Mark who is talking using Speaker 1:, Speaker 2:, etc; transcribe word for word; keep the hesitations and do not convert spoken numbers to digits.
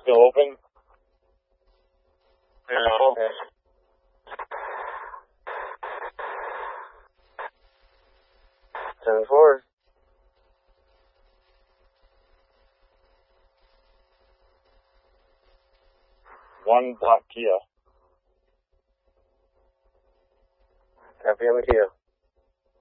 Speaker 1: Still open? Yeah, okay. ten four. One block Kia. Happy on the Kia.